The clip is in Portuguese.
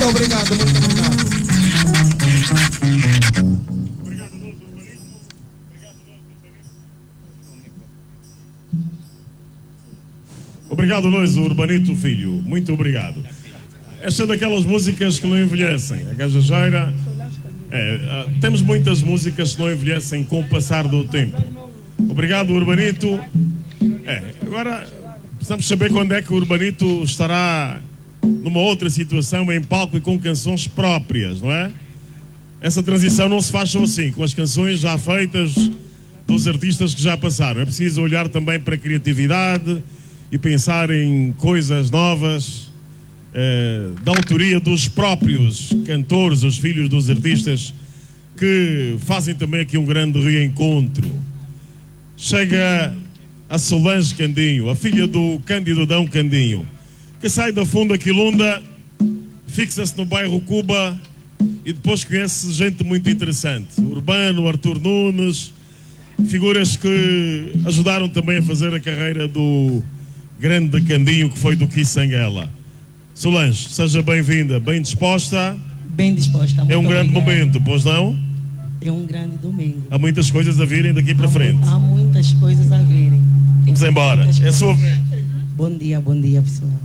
Muito obrigado, muito obrigado. Obrigado, nós, o Urbanito Filho. Muito obrigado. Esta é daquelas músicas que não envelhecem. A Gajajeira. Temos muitas músicas que não envelhecem com o passar do tempo. Obrigado, Urbanito. Agora, precisamos saber quando é que o Urbanito estará numa outra situação, em palco e com canções próprias, não é? Essa transição não se faz só assim, com as canções já feitas dos artistas que já passaram. É preciso olhar também para a criatividade e pensar em coisas novas, da autoria dos próprios cantores, os filhos dos artistas, que fazem também aqui um grande reencontro. Chega a Solange Candinho, a filha do Cândido Dão Candinho, que sai da Funda Quilunda, fixa-se no bairro Cuba e depois conhece gente muito interessante. Urbano, Artur Nunes, figuras que ajudaram também a fazer a carreira do grande Candinho, que foi do Kissanguela. Solange, seja bem-vinda, bem disposta? Bem disposta. É um grande momento, pois não? É um grande domingo. Há muitas coisas a virem daqui para frente. Há muitas coisas a virem. Vamos embora. É sua... Bom dia, pessoal.